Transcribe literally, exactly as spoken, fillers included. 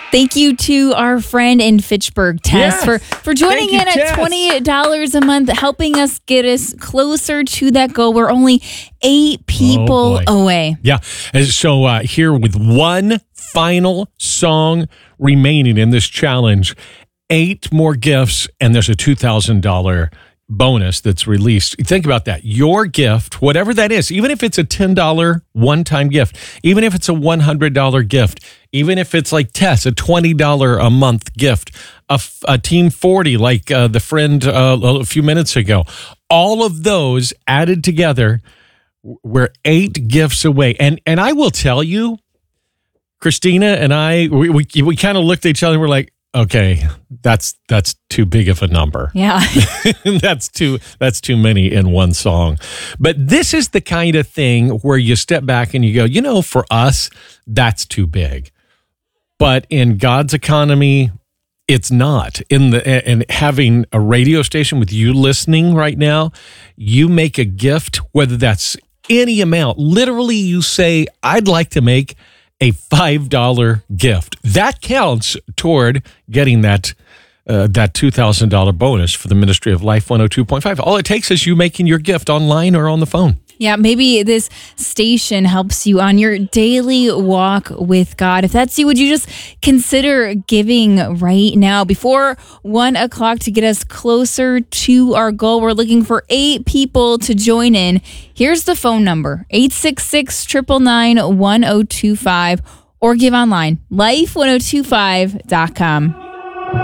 Thank you to our friend in Fitchburg, Tess, Yes. for, for joining Thank you, in at Tess. twenty dollars a month, helping us get us closer to that goal. We're only eight people boy. away. Yeah. And so uh, here with one final song remaining in this challenge, eight more gifts, and there's a two thousand dollars bonus that's released. Think about that. Your gift, whatever that is, even if it's a ten dollars one-time gift, even if it's a one hundred dollars gift, even if it's like Tess, a twenty dollars a month gift, a, f- a Team forty like uh, the friend uh, a few minutes ago, all of those added together, we're eight gifts away. And and I will tell you, Christina and I, we we, we kind of looked at each other and we're like, okay, that's that's too big of a number. Yeah. that's too that's too many in one song. But this is the kind of thing where you step back and you go, you know, for us, that's too big. But in God's economy, it's not. In the and having a radio station with you listening right now, you make a gift, whether that's any amount. Literally, you say, I'd like to make a five dollars gift. That counts toward getting that uh, that two thousand dollars bonus for the Ministry of Life one oh two point five. All it takes is you making your gift online or on the phone. Yeah, maybe this station helps you on your daily walk with God. If that's you, would you just consider giving right now before one o'clock to get us closer to our goal? We're looking for eight people to join in. Here's the phone number, eight six six, nine nine nine, one oh two five, or give online, life ten twenty-five dot com.